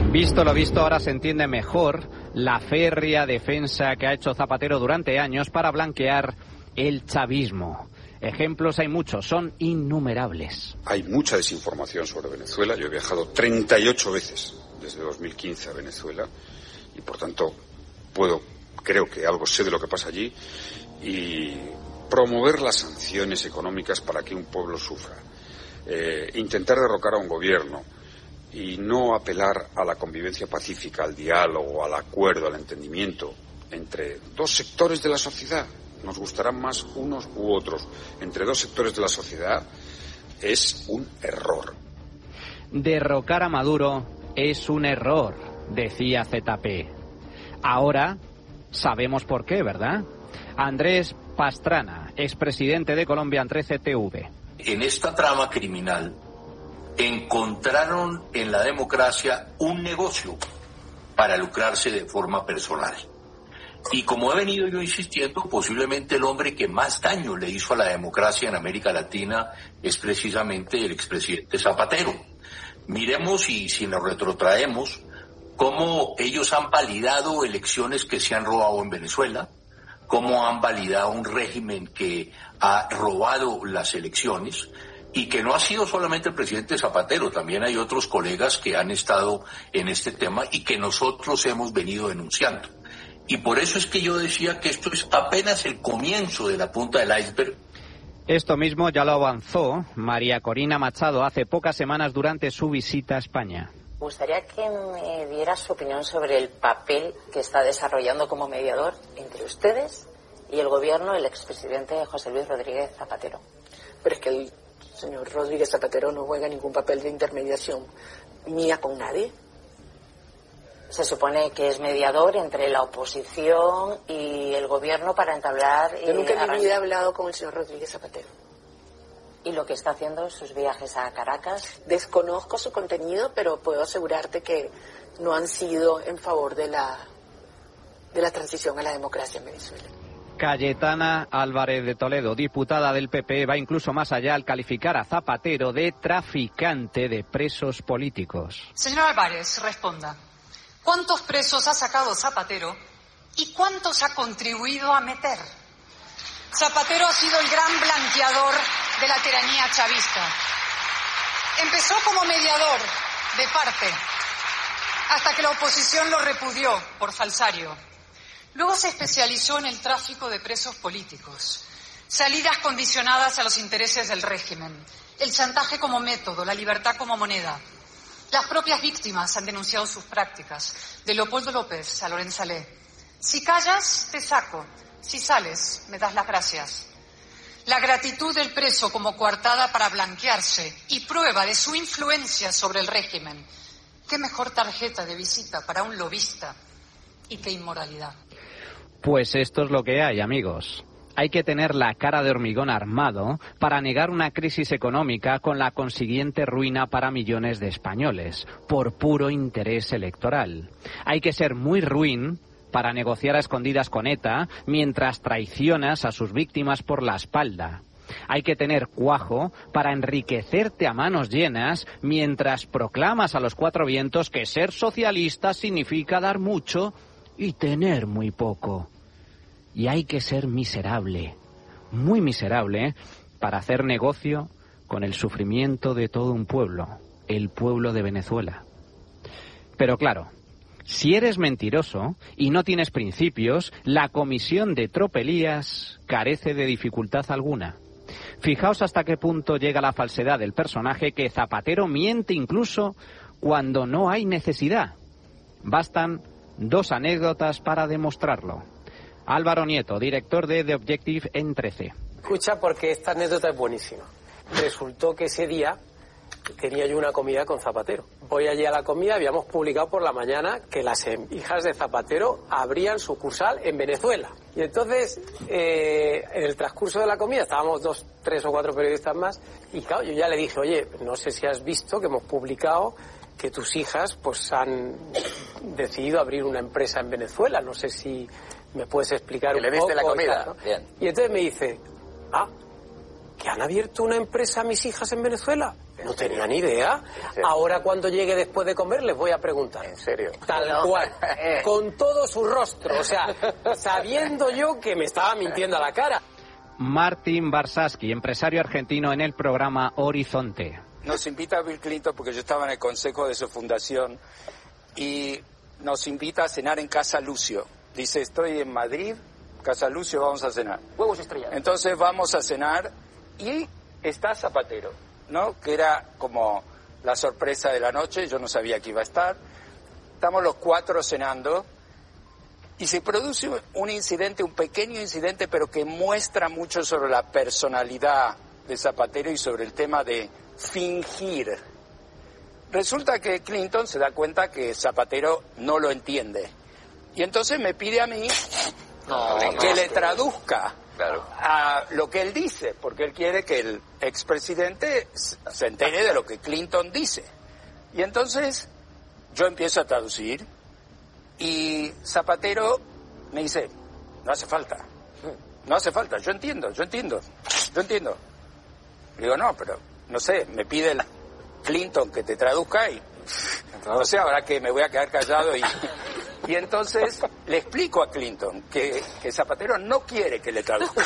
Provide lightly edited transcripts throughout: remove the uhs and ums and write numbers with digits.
Visto lo visto, ahora se entiende mejor la férrea defensa que ha hecho Zapatero durante años para blanquear el chavismo. Ejemplos hay muchos, son innumerables. Hay mucha desinformación sobre Venezuela. Yo he viajado 38 veces desde 2015 a Venezuela y, por tanto, creo que algo sé de lo que pasa allí, y promover las sanciones económicas para que un pueblo sufra, intentar derrocar a un gobierno y no apelar a la convivencia pacífica, al diálogo, al acuerdo, al entendimiento entre dos sectores de la sociedad, nos gustarán más unos u otros, entre dos sectores de la sociedad, es un error. Derrocar a Maduro es un error, decía ZP. Ahora sabemos por qué, ¿verdad? Andrés Pastrana, expresidente de Colombia ante CTV. En esta trama criminal encontraron en la democracia un negocio para lucrarse de forma personal. Y como he venido yo insistiendo, posiblemente el hombre que más daño le hizo a la democracia en América Latina es precisamente el expresidente Zapatero. Miremos, y si nos retrotraemos, cómo ellos han validado elecciones que se han robado en Venezuela, cómo han validado un régimen que ha robado las elecciones, y que no ha sido solamente el presidente Zapatero, también hay otros colegas que han estado en este tema y que nosotros hemos venido denunciando. Y por eso es que yo decía que esto es apenas el comienzo de la punta del iceberg. Esto mismo ya lo avanzó María Corina Machado hace pocas semanas durante su visita a España. Me gustaría que me diera su opinión sobre el papel que está desarrollando como mediador entre ustedes y el gobierno el expresidente José Luis Rodríguez Zapatero. Pero es que el señor Rodríguez Zapatero no juega ningún papel de intermediación mía con nadie. Se supone que es mediador entre la oposición y el gobierno para entablar... Yo nunca en mi vida he hablado con el señor Rodríguez Zapatero. ¿Y lo que está haciendo, sus viajes a Caracas? Desconozco su contenido, pero puedo asegurarte que no han sido en favor de la transición a la democracia en Venezuela. Cayetana Álvarez de Toledo, diputada del PP, va incluso más allá al calificar a Zapatero de traficante de presos políticos. Señor Álvarez, responda. ¿Cuántos presos ha sacado Zapatero y cuántos ha contribuido a meter? Zapatero ha sido el gran blanqueador de la tiranía chavista. Empezó como mediador de parte, hasta que la oposición lo repudió por falsario. Luego se especializó en el tráfico de presos políticos, salidas condicionadas a los intereses del régimen, el chantaje como método, la libertad como moneda. Las propias víctimas han denunciado sus prácticas, de Leopoldo López a Lorenza Lé. Si callas, te saco. Si sales, me das las gracias. La gratitud del preso como coartada para blanquearse y prueba de su influencia sobre el régimen. ¿Qué mejor tarjeta de visita para un lobista? Y qué inmoralidad. Pues esto es lo que hay, amigos. Hay que tener la cara de hormigón armado para negar una crisis económica con la consiguiente ruina para millones de españoles, por puro interés electoral. Hay que ser muy ruin para negociar a escondidas con ETA mientras traicionas a sus víctimas por la espalda. Hay que tener cuajo para enriquecerte a manos llenas mientras proclamas a los cuatro vientos que ser socialista significa dar mucho y tener muy poco. Y hay que ser miserable, muy miserable, para hacer negocio con el sufrimiento de todo un pueblo, el pueblo de Venezuela. Pero claro, si eres mentiroso y no tienes principios, la comisión de tropelías carece de dificultad alguna. Fijaos hasta qué punto llega la falsedad del personaje, que Zapatero miente incluso cuando no hay necesidad. Bastan dos anécdotas para demostrarlo. Álvaro Nieto, director de The Objective en 13. Escucha, porque esta anécdota es buenísima. Resultó que ese día tenía yo una comida con Zapatero. Voy allí a la comida, habíamos publicado por la mañana que las hijas de Zapatero abrían sucursal en Venezuela. Y entonces, en el transcurso de la comida, estábamos 2, 3 o 4 periodistas más, y claro, yo ya le dije, oye, no sé si has visto que hemos publicado que tus hijas pues han decidido abrir una empresa en Venezuela. No sé si me puedes explicar un poco. ¿Le viste la comida? ¿No? Bien. Y entonces me dice, ¿que han abierto una empresa a mis hijas en Venezuela? No tenía ni idea. Ahora cuando llegue después de comer les voy a preguntar. ¿En serio? Tal cual. Con todo su rostro. O sea, sabiendo yo que me estaba mintiendo a la cara. Martin Barsaski, empresario argentino en el programa Horizonte. Nos invita Bill Clinton porque yo estaba en el consejo de su fundación y nos invita a cenar en Casa Lucio. Dice, estoy en Madrid, Casa Lucio, vamos a cenar. Huevos estrellados. Entonces vamos a cenar y está Zapatero, ¿no? Que era como la sorpresa de la noche, yo no sabía que iba a estar. Estamos los cuatro cenando y se produce un incidente, un pequeño incidente, pero que muestra mucho sobre la personalidad de Zapatero y sobre el tema de fingir. Resulta que Clinton se da cuenta que Zapatero no lo entiende. Y entonces me pide a mí que le traduzca a lo que él dice, porque él quiere que el expresidente se entere de lo que Clinton dice. Y entonces yo empiezo a traducir y Zapatero me dice, no hace falta, yo entiendo. Le digo, no, pero no sé, me pide el Clinton que te traduzca y no sé, ahora que me voy a quedar callado y entonces le explico a Clinton que Zapatero no quiere que le traduzca.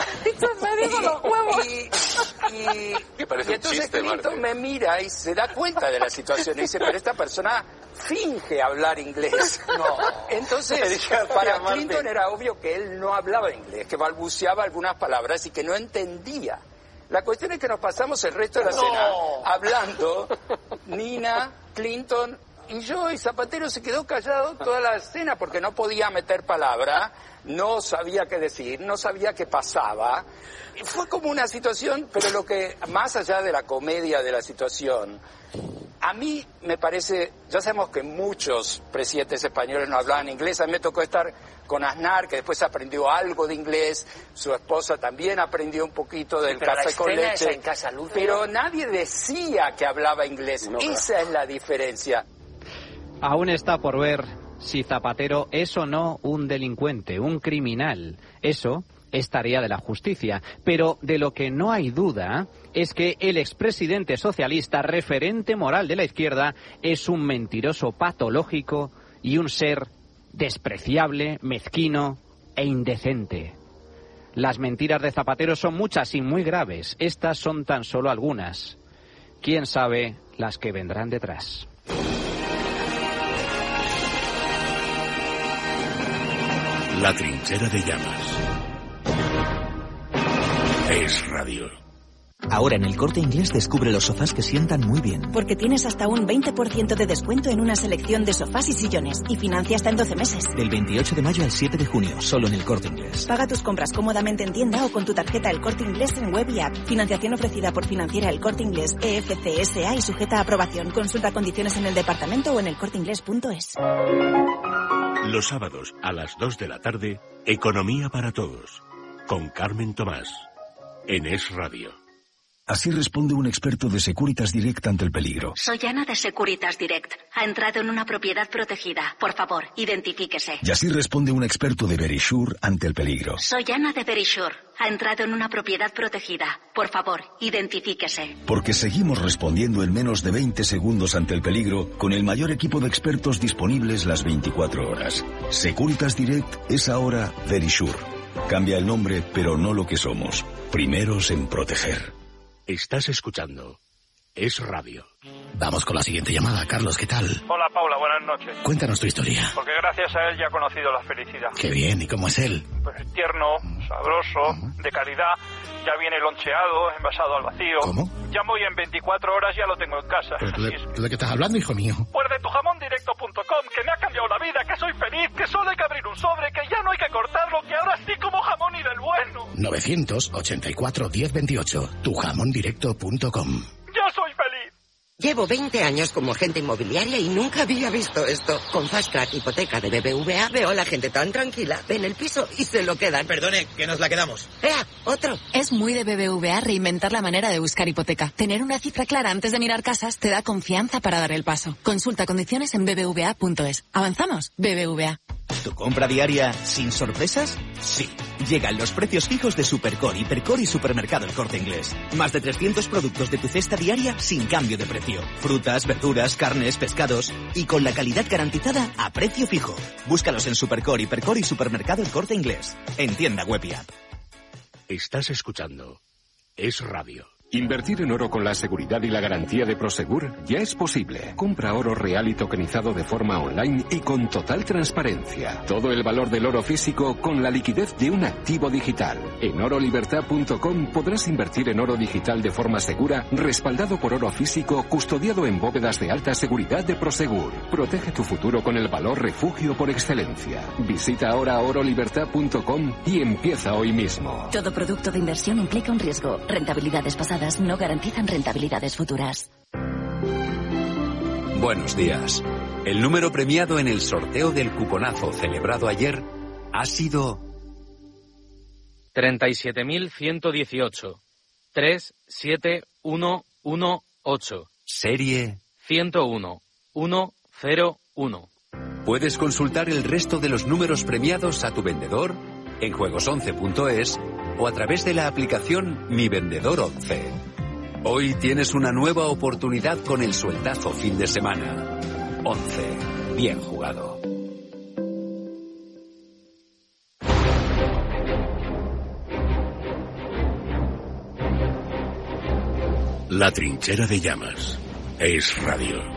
Y entonces Clinton me mira y se da cuenta de la situación y dice, pero esta persona finge hablar inglés. Entonces, para Clinton era obvio que él no hablaba inglés, que balbuceaba algunas palabras y que no entendía. La cuestión es que nos pasamos el resto de la cena hablando, Nina, Clinton y yo, y Zapatero se quedó callado toda la cena porque no podía meter palabra, no sabía qué decir, no sabía qué pasaba. Fue como una situación, pero lo que, más allá de la comedia de la situación, a mí me parece, ya sabemos que muchos presidentes españoles no hablaban inglés, a mí me tocó estar con Aznar, que después aprendió algo de inglés, su esposa también aprendió un poquito del café con leche, en Casa Lucio. Pero nadie decía que hablaba inglés, esa es la diferencia. Aún está por ver si Zapatero es o no un delincuente, un criminal. Eso es tarea de la justicia. Pero de lo que no hay duda es que el expresidente socialista, referente moral de la izquierda, es un mentiroso patológico y un ser despreciable, mezquino e indecente. Las mentiras de Zapatero son muchas y muy graves. Estas son tan solo algunas. ¿Quién sabe las que vendrán detrás? La trinchera de llamas. Es Radio. Ahora en El Corte Inglés descubre los sofás que sientan muy bien. Porque tienes hasta un 20% de descuento en una selección de sofás y sillones y financia hasta en 12 meses. Del 28 de mayo al 7 de junio, solo en El Corte Inglés. Paga tus compras cómodamente en tienda o con tu tarjeta El Corte Inglés en web y app. Financiación ofrecida por Financiera El Corte Inglés EFC SA y sujeta a aprobación. Consulta condiciones en el departamento o en elcorteinglés.es. Los sábados a las 2 de la tarde, Economía para Todos, con Carmen Tomás, en Es Radio. Así responde un experto de Securitas Direct ante el peligro. Soy Ana de Securitas Direct. Ha entrado en una propiedad protegida. Por favor, identifíquese. Y así responde un experto de Verisure ante el peligro. Soy Ana de Verisure. Ha entrado en una propiedad protegida. Por favor, identifíquese. Porque seguimos respondiendo en menos de 20 segundos ante el peligro con el mayor equipo de expertos disponibles las 24 horas. Securitas Direct es ahora Verisure. Cambia el nombre, pero no lo que somos. Primeros en proteger. Estás escuchando Es Radio. Vamos con la siguiente llamada. Carlos, ¿qué tal? Hola, Paula, buenas noches. Cuéntanos tu historia. Porque gracias a él ya he conocido la felicidad. Qué bien, ¿y cómo es él? Pues tierno, sabroso, de calidad, ya viene loncheado, envasado al vacío. ¿Cómo? Llamo y en 24 horas ya lo tengo en casa. ¿Pero tú de qué estás hablando, hijo mío? Pues de tujamondirecto.com, que me ha cambiado la vida, que soy feliz, que solo hay que abrir un sobre, que ya no hay que cortarlo, que ahora sí como jamón y del bueno. 984 1028, tujamondirecto.com. Yo soy feliz. Llevo 20 años como agente inmobiliaria y nunca había visto esto. Con Fast Track Hipoteca de BBVA veo a la gente tan tranquila. Ven el piso y se lo quedan. Perdone, que nos la quedamos. ¡Ea! ¡Otro! Es muy de BBVA reinventar la manera de buscar hipoteca. Tener una cifra clara antes de mirar casas te da confianza para dar el paso. Consulta condiciones en bbva.es. ¿Avanzamos? BBVA. ¿Tu compra diaria sin sorpresas? Sí. Llegan los precios fijos de Supercore, Hipercore y Supermercado El Corte Inglés. Más de 300 productos de tu cesta diaria sin cambio de precio. Frutas, verduras, carnes, pescados y con la calidad garantizada a precio fijo. Búscalos en Supercore, Hipercore y Supermercado El Corte Inglés. En tienda web y app. Estás escuchando Es Radio. Invertir en oro con la seguridad y la garantía de Prosegur ya es posible. Compra oro real y tokenizado de forma online y con total transparencia. Todo el valor del oro físico con la liquidez de un activo digital. En orolibertad.com podrás invertir en oro digital de forma segura, respaldado por oro físico, custodiado en bóvedas de alta seguridad de Prosegur. Protege tu futuro con el valor refugio por excelencia. Visita ahora orolibertad.com y empieza hoy mismo. Todo producto de inversión implica un riesgo. Rentabilidades pasadas no garantizan rentabilidades futuras. Buenos días. El número premiado en el sorteo del cuponazo celebrado ayer ha sido 37.118. 37118. Serie 101-101. Puedes consultar el resto de los números premiados a tu vendedor en juegos11.es o a través de la aplicación Mi Vendedor 11. Hoy tienes una nueva oportunidad con el sueldazo fin de semana. 11. Bien jugado. La trinchera de llamas. Es Radio.